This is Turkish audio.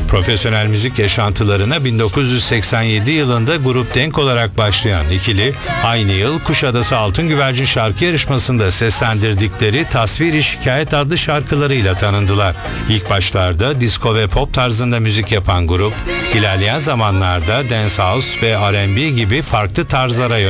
Profesyonel müzik yaşantılarına 1987 yılında Grup Denk olarak başlayan ikili, aynı yıl Kuşadası Altın Güvercin şarkı yarışmasında seslendirdikleri Tasviri Şikayet adlı şarkılarıyla tanındılar. İlk başlarda disco ve pop tarzında müzik yapan grup, ilerleyen zamanlarda dance house ve R&B gibi farklı tarzlara yöneldi.